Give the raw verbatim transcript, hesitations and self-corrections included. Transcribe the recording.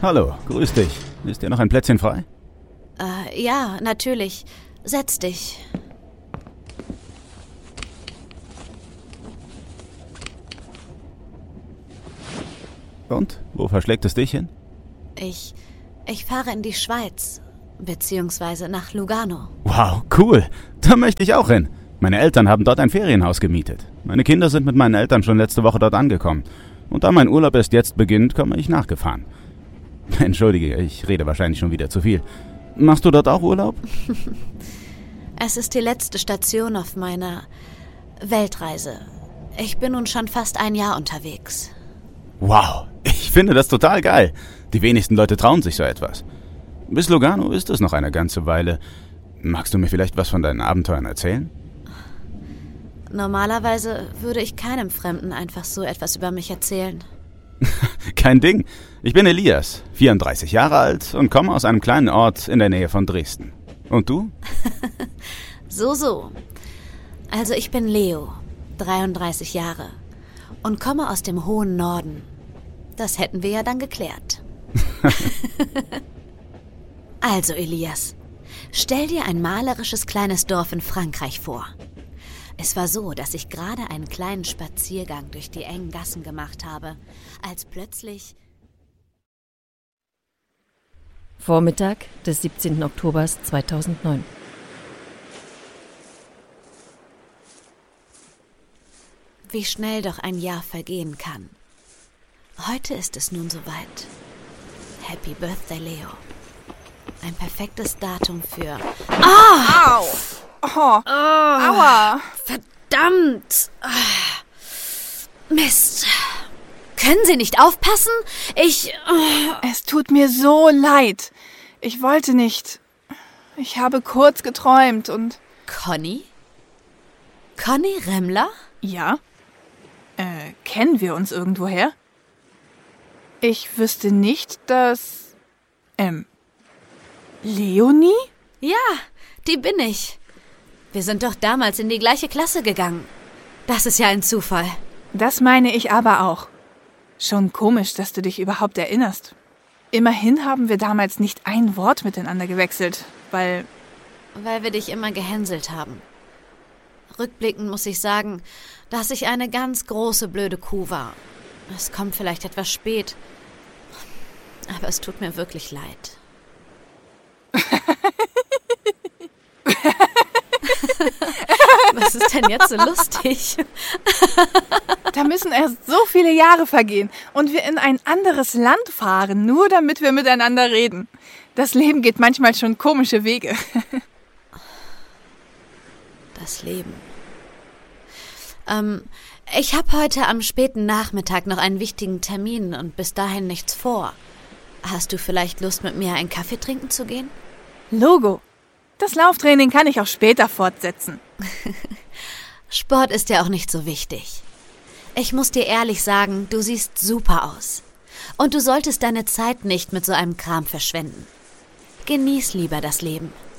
Hallo, grüß dich. Ist dir noch ein Plätzchen frei? Äh, ja, natürlich. Setz dich. Und? Wo verschlägt es dich hin? Ich... ich fahre in die Schweiz. Beziehungsweise nach Lugano. Wow, cool. Da möchte ich auch hin. Meine Eltern haben dort ein Ferienhaus gemietet. Meine Kinder sind mit meinen Eltern schon letzte Woche dort angekommen. Und da mein Urlaub erst jetzt beginnt, komme ich nachgefahren. Entschuldige, ich rede wahrscheinlich schon wieder zu viel. Machst du dort auch Urlaub? Es ist die letzte Station auf meiner Weltreise. Ich bin nun schon fast ein Jahr unterwegs. Wow, ich finde das total geil. Die wenigsten Leute trauen sich so etwas. Bis Lugano ist es noch eine ganze Weile. Magst du mir vielleicht was von deinen Abenteuern erzählen? Normalerweise würde ich keinem Fremden einfach so etwas über mich erzählen. Kein Ding. Ich bin Elias, vierunddreißig Jahre alt und komme aus einem kleinen Ort in der Nähe von Dresden. Und du? So, so. Also ich bin Leo, dreiunddreißig Jahre und komme aus dem hohen Norden. Das hätten wir ja dann geklärt. Also Elias, stell dir ein malerisches kleines Dorf in Frankreich vor. Es war so, dass ich gerade einen kleinen Spaziergang durch die engen Gassen gemacht habe, als plötzlich... Vormittag des siebzehnten Oktober zweitausendneun. Wie schnell doch ein Jahr vergehen kann. Heute ist es nun soweit. Happy Birthday, Leo. Ein perfektes Datum für... Ah! Au! Oh, oh, aua! Verdammt! Mist! Können Sie nicht aufpassen? Ich... Oh. Es tut mir so leid. Ich wollte nicht. Ich habe kurz geträumt und... Conny? Conny Remmler? Ja? Äh, kennen wir uns irgendwoher? Ich wüsste nicht, dass... Ähm... Leonie? Ja, die bin ich. Wir sind doch damals in die gleiche Klasse gegangen. Das ist ja ein Zufall. Das meine ich aber auch. Schon komisch, dass du dich überhaupt erinnerst. Immerhin haben wir damals nicht ein Wort miteinander gewechselt, weil... Weil wir dich immer gehänselt haben. Rückblickend muss ich sagen, dass ich eine ganz große blöde Kuh war. Es kommt vielleicht etwas spät, aber es tut mir wirklich leid. Was ist denn jetzt so lustig? Da müssen erst so viele Jahre vergehen und wir in ein anderes Land fahren, nur damit wir miteinander reden. Das Leben geht manchmal schon komische Wege. Das Leben. Ähm, ich habe heute am späten Nachmittag noch einen wichtigen Termin und bis dahin nichts vor. Hast du vielleicht Lust, mit mir einen Kaffee trinken zu gehen? Logo. Das Lauftraining kann ich auch später fortsetzen. Sport ist ja auch nicht so wichtig. Ich muss dir ehrlich sagen, du siehst super aus. Und du solltest deine Zeit nicht mit so einem Kram verschwenden. Genieß lieber das Leben.